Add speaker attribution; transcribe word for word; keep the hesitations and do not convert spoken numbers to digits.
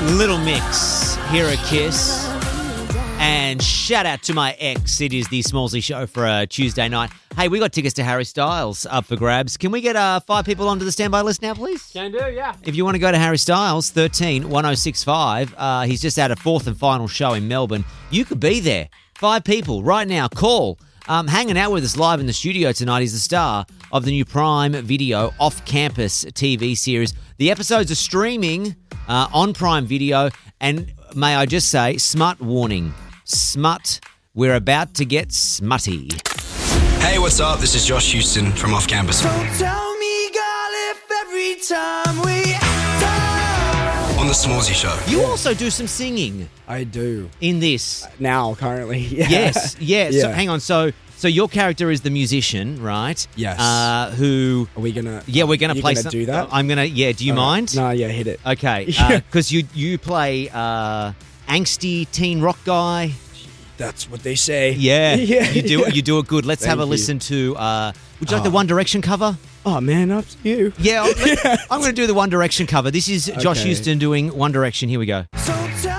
Speaker 1: Little Mix, Hear a Kiss. And shout out to my ex. It is the Smallsy Show for a Tuesday night. Hey, we got tickets to Harry Styles up for grabs. Can we get uh, five people onto the standby list now, please?
Speaker 2: Can do, yeah.
Speaker 1: If you want to go to Harry Styles, thirteen one oh six five. Uh, he's just had a fourth and final show in Melbourne. You could be there. Five people right now. Call. Um, hanging out with us live in the studio tonight is the star of the new Prime Video off-campus T V series. The episodes are streaming uh, on Prime Video. And may I just say, smut warning. Smut. We're about to get smutty.
Speaker 3: Hey, what's up? This is Josh Houston from Off Campus.
Speaker 4: Don't tell me, girl, if every time we talk.
Speaker 3: On the Smallsy Show.
Speaker 1: You also do some singing
Speaker 2: I do.
Speaker 1: in this.
Speaker 2: Now, currently. Yeah.
Speaker 1: Yes, yeah. So
Speaker 2: Yeah.
Speaker 1: hang on. So so your character is the musician, right?
Speaker 2: Yes.
Speaker 1: Uh, who?
Speaker 2: Are we going to...
Speaker 1: Yeah, we're gonna
Speaker 2: you
Speaker 1: play.
Speaker 2: gonna
Speaker 1: some-
Speaker 2: do that?
Speaker 1: I'm gonna. Yeah. Do you
Speaker 2: All right.
Speaker 1: mind?
Speaker 2: No, yeah, hit it.
Speaker 1: Okay.
Speaker 2: Yeah.
Speaker 1: Because you you play uh, angsty teen rock guy.
Speaker 2: That's what they say.
Speaker 1: Yeah.
Speaker 2: yeah.
Speaker 1: You do
Speaker 2: yeah.
Speaker 1: you do it good. Let's have
Speaker 2: Thank
Speaker 1: a
Speaker 2: you.
Speaker 1: listen to. Uh, would you like
Speaker 2: Oh.
Speaker 1: the One Direction cover?
Speaker 2: Oh, man, up to you.
Speaker 1: Yeah. I'm, I'm going to do the One Direction cover. This is Josh
Speaker 2: Okay.
Speaker 1: Houston doing One Direction. Here we go.
Speaker 4: So